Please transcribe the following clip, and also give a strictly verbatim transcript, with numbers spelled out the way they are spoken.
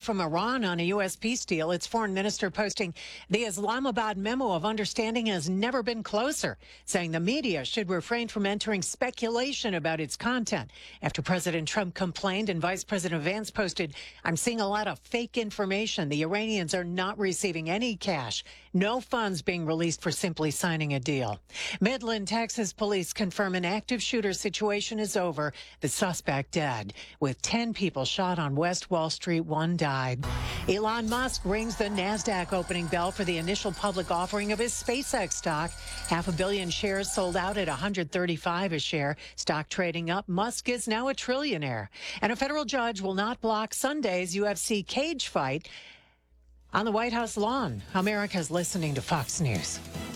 from Iran on a U S peace deal. Its foreign minister posting the Islamabad memo of understanding has never been closer, saying the media should refrain from entering speculation about its content. After President Trump complained and Vice President Vance posted, I'm seeing a lot of fake information. The Iranians are not receiving any cash. No funds being released for simply signing a deal. Midland, Texas police confirm an active shooter situation is over. The suspect dead. With ten people shot on West Wall Street, one died. Elon Musk rings the NASDAQ opening bell for the initial public offering of his SpaceX stock. Half a billion shares sold out at one hundred thirty-five a share. Stock trading up. Musk is now a trillionaire. And a federal judge will not block Sunday's U F C cage fight on the White House lawn. America's listening to Fox News.